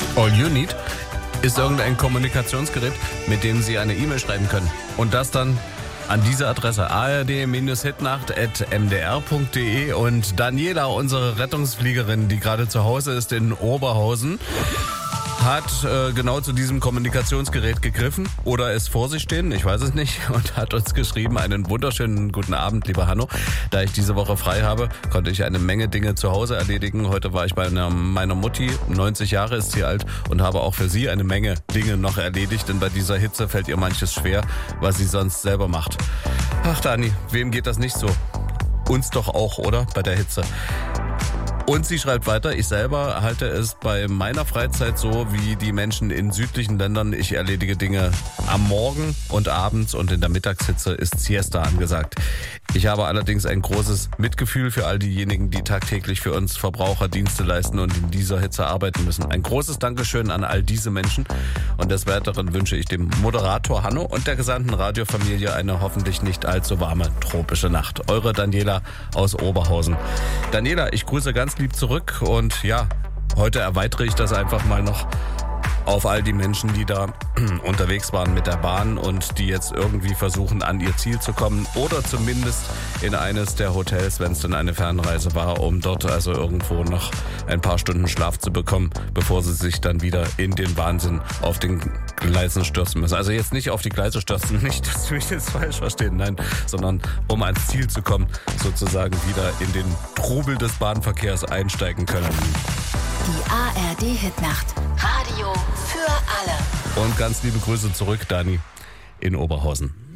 All You Need ist irgendein Kommunikationsgerät, mit dem Sie eine E-Mail schreiben können. Und das dann an diese Adresse ard-hitnacht@mdr.de. Und Daniela, unsere Rettungsfliegerin, die gerade zu Hause ist in Oberhausen, hat genau zu diesem Kommunikationsgerät gegriffen oder es vor sich stehen, ich weiß es nicht, und hat uns geschrieben: einen wunderschönen guten Abend, lieber Hanno. Da ich diese Woche frei habe, konnte ich eine Menge Dinge zu Hause erledigen. Heute war ich bei meiner Mutti, 90 Jahre ist sie alt, und habe auch für sie eine Menge Dinge noch erledigt, denn bei dieser Hitze fällt ihr manches schwer, was sie sonst selber macht. Ach Dani, wem geht das nicht so? Uns doch auch, oder? Bei der Hitze. Und sie schreibt weiter: ich selber halte es bei meiner Freizeit so wie die Menschen in südlichen Ländern. Ich erledige Dinge am Morgen und abends, und in der Mittagshitze ist Siesta angesagt. Ich habe allerdings ein großes Mitgefühl für all diejenigen, die tagtäglich für uns Verbraucher Dienste leisten und in dieser Hitze arbeiten müssen. Ein großes Dankeschön an all diese Menschen. Und des Weiteren wünsche ich dem Moderator Hanno und der gesamten Radiofamilie eine hoffentlich nicht allzu warme tropische Nacht. Eure Daniela aus Oberhausen. Daniela, ich grüße ganz lieb zurück, und ja, heute erweitere ich das einfach mal noch auf all die Menschen, die da unterwegs waren mit der Bahn und die jetzt irgendwie versuchen, an ihr Ziel zu kommen oder zumindest in eines der Hotels, wenn es denn eine Fernreise war, um dort also irgendwo noch ein paar Stunden Schlaf zu bekommen, bevor sie sich dann wieder in den Wahnsinn auf den Gleisen stürzen müssen. Also jetzt nicht auf die Gleise stürzen, nicht, dass Sie mich jetzt falsch verstehen, nein, sondern um ans Ziel zu kommen, sozusagen wieder in den Trubel des Bahnverkehrs einsteigen können. Die ARD-Hitnacht. Radio für alle. Und ganz liebe Grüße zurück, Dani, in Oberhausen.